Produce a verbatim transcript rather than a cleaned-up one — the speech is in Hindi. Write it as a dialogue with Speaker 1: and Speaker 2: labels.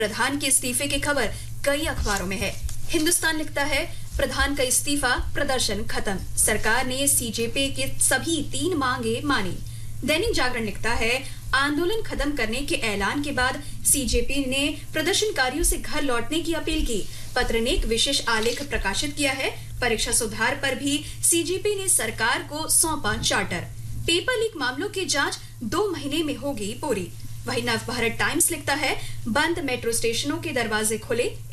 Speaker 1: प्रधान के इस्तीफे की खबर कई अखबारों में है। हिंदुस्तान लिखता है, प्रधान का इस्तीफा, प्रदर्शन खत्म, सरकार ने सीजेपी के सभी तीन मांगे मानी। दैनिक जागरण लिखता है, आंदोलन खत्म करने के ऐलान के बाद सीजेपी ने प्रदर्शनकारियों से घर लौटने की अपील की। पत्र ने एक विशेष आलेख प्रकाशित किया है। परीक्षा सुधार पर भी सीजेपी ने सरकार को सौंपा चार्टर। पेपर लीक मामलों की जांच दो महीने में होगी पूरी। वहीं नवभारत टाइम्स लिखता है, बंद मेट्रो स्टेशनों के दरवाजे खुले,